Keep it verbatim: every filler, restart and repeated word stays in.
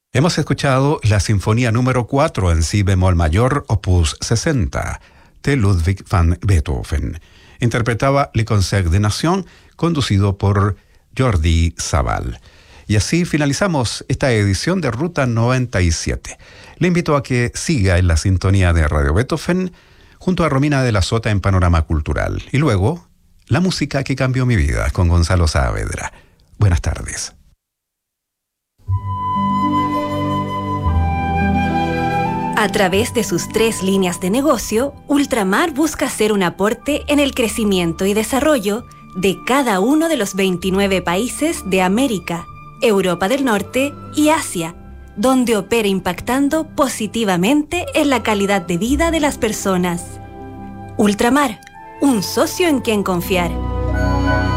Hemos escuchado la Sinfonía número cuatro en si bemol mayor, opus sesenta, de Ludwig van Beethoven. Interpretaba Le Concert des Nations, conducido por Jordi Sabal. Y así finalizamos esta edición de Ruta noventa y siete. Le invito a que siga en la sintonía de Radio Beethoven junto a Romina de la Sota en Panorama Cultural. Y luego, la música que cambió mi vida con Gonzalo Saavedra. Buenas tardes. A través de sus tres líneas de negocio, Ultramar busca hacer un aporte en el crecimiento y desarrollo de cada uno de los veintinueve países de América, Europa del Norte y Asia, donde opera impactando positivamente en la calidad de vida de las personas. Ultramar, un socio en quien confiar.